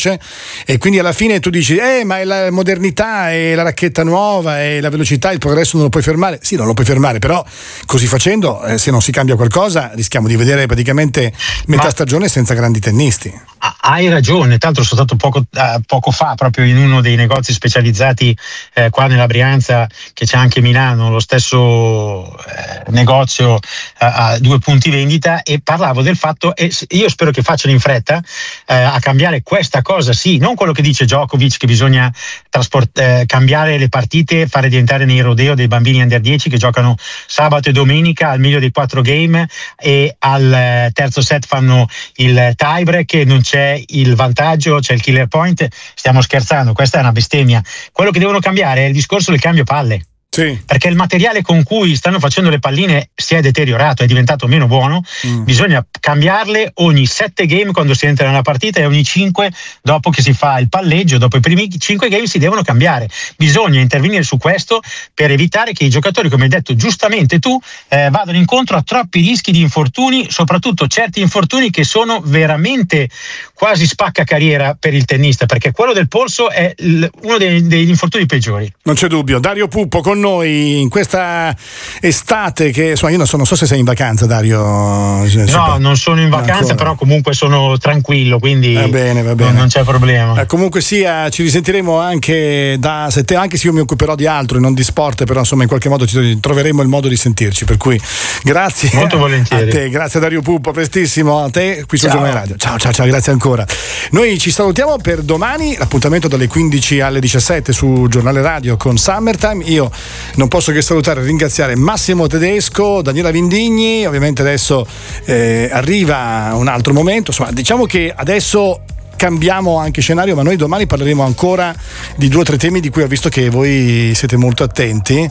veloce, e quindi alla fine tu dici ma è la modernità e la racchetta nuova e la velocità, il progresso non lo puoi fermare. Sì, non lo puoi fermare, però così facendo, se non si cambia qualcosa, rischiamo di vedere praticamente metà stagione senza grandi tennisti. Hai ragione, tra l'altro sono stato poco fa proprio in uno dei negozi specializzati qua nella Brianza, che c'è anche Milano, lo stesso negozio a 2 punti vendita, e parlavo del fatto, e io spero che facciano in fretta a cambiare questa cosa, sì, non quello che dice Djokovic, che bisogna cambiare le partite, fare diventare nei rodeo dei bambini under 10 che giocano sabato e domenica al meglio dei 4 game, e al terzo set fanno il tie break e non c'è il vantaggio, c'è il killer point. Stiamo scherzando, questa è una bestemmia. Quello che devono cambiare è il discorso del cambio palle. Sì. Perché il materiale con cui stanno facendo le palline si è deteriorato, è diventato meno buono. Bisogna cambiarle ogni 7 game quando si entra nella partita, e ogni 5 dopo che si fa il palleggio. Dopo i primi 5 game si devono cambiare. Bisogna intervenire su questo per evitare che i giocatori, come hai detto giustamente tu, vadano incontro a troppi rischi di infortuni, soprattutto certi infortuni che sono veramente quasi spacca carriera per il tennista, perché quello del polso è uno degli infortuni peggiori. Non c'è dubbio. Dario Puppo con noi in questa estate, che insomma, io non so se sei in vacanza, Dario. No, non sono in vacanza ancora, però comunque sono tranquillo, quindi va bene. Non c'è problema. Comunque sia, ci risentiremo anche da settembre, anche se io mi occuperò di altro e non di sport, però insomma in qualche modo troveremo il modo di sentirci, per cui grazie. Molto volentieri. A te, grazie a Dario Puppo, prestissimo a te qui su Giornale Radio. Ciao, grazie ancora. Noi ci salutiamo per domani, l'appuntamento dalle 15 alle 17 su Giornale Radio con Summertime. Io non posso che salutare e ringraziare Massimo Tedesco, Daniela Vindigni. Ovviamente adesso arriva un altro momento, insomma diciamo che adesso cambiamo anche scenario, ma noi domani parleremo ancora di 2 o 3 temi di cui ho visto che voi siete molto attenti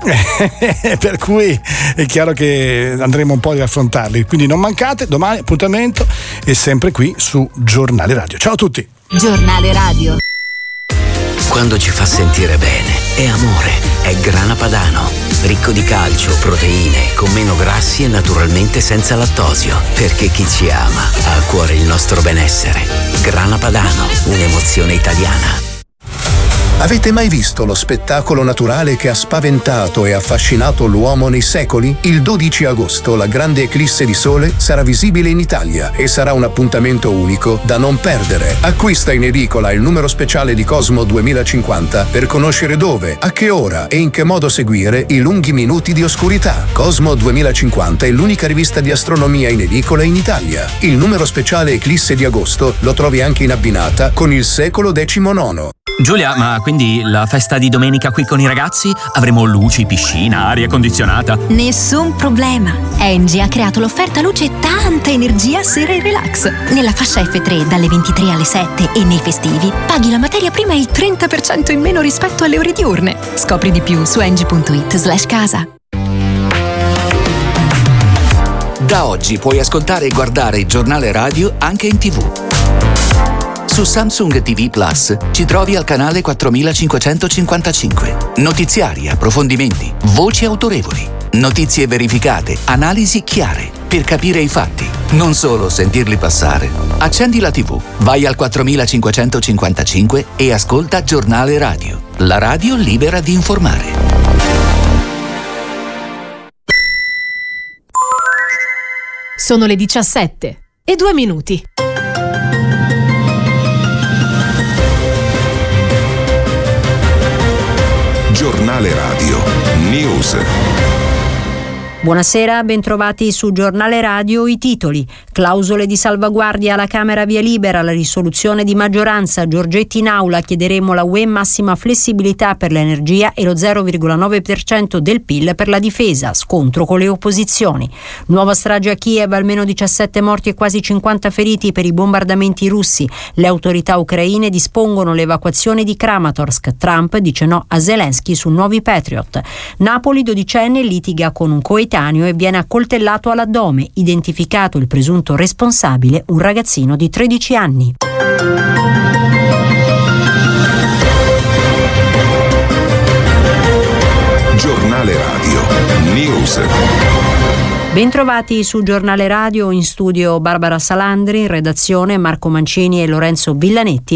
per cui è chiaro che andremo un po' ad affrontarli, quindi non mancate. Domani appuntamento è sempre qui su Giornale Radio. Ciao a tutti. Giornale Radio. Quando ci fa sentire bene è amore, è Grana Padano, ricco di calcio, proteine, con meno grassi e naturalmente senza lattosio, perché chi ci ama ha a cuore il nostro benessere. Grana Padano, un'emozione italiana. Avete mai visto lo spettacolo naturale che ha spaventato e affascinato l'uomo nei secoli? Il 12 agosto la grande eclisse di sole sarà visibile in Italia e sarà un appuntamento unico da non perdere. Acquista in edicola il numero speciale di Cosmo 2050 per conoscere dove, a che ora e in che modo seguire i lunghi minuti di oscurità. Cosmo 2050 è l'unica rivista di astronomia in edicola in Italia. Il numero speciale eclisse di agosto lo trovi anche in abbinata con il secolo XIX. Giulia, ma quindi la festa di domenica qui con i ragazzi? Avremo luci, piscina, aria condizionata? Nessun problema. Engie ha creato l'offerta luce e tanta energia sera e relax. Nella fascia F3 dalle 23 alle 7 e nei festivi paghi la materia prima il 30% in meno rispetto alle ore diurne. Scopri di più su engie.it/casa. Da oggi puoi ascoltare e guardare il Giornale Radio anche in TV. Su Samsung TV Plus ci trovi al canale 4555. Notiziari, approfondimenti, voci autorevoli, notizie verificate, analisi chiare per capire i fatti, non solo sentirli passare. Accendi la TV, vai al 4555 e ascolta Giornale Radio, la radio libera di informare. Sono le 17:02. Giornale Radio News. Buonasera, bentrovati su Giornale Radio. I titoli: clausole di salvaguardia alla Camera via libera, la risoluzione di maggioranza, Giorgetti in aula, chiederemo alla UE massima flessibilità per l'energia e lo 0,9% del PIL per la difesa, scontro con le opposizioni. Nuova strage a Kiev, almeno 17 morti e quasi 50 feriti per i bombardamenti russi. Le autorità ucraine dispongono l'evacuazione di Kramatorsk. Trump dice no a Zelensky su nuovi Patriot. Napoli, 12enne, litiga con un coetaneo e viene accoltellato all'addome. Identificato il presunto responsabile, un ragazzino di 13 anni. Giornale Radio News. Bentrovati su Giornale Radio, in studio Barbara Salandri, in redazione Marco Mancini e Lorenzo Villanetti.